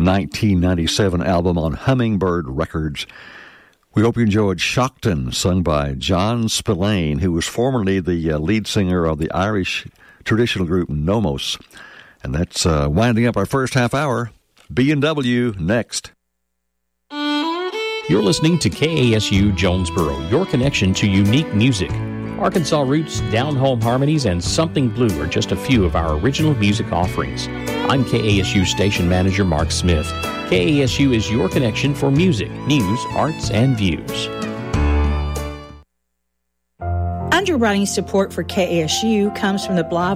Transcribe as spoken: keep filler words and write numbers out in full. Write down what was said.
nineteen ninety-seven album on Hummingbird Records. We hope you enjoyed Shockton, sung by John Spillane, who was formerly the uh, lead singer of the Irish traditional group Nomos. And that's uh, winding up our first half hour. B and W next. You're listening to K A S U Jonesboro, your connection to unique music. Arkansas Roots, Down Home Harmonies, and Something Blue are just a few of our original music offerings. I'm K A S U Station Manager Mark Smith. K A S U is your connection for music, news, arts, and views. Underwriting support for K A S U comes from the Blythe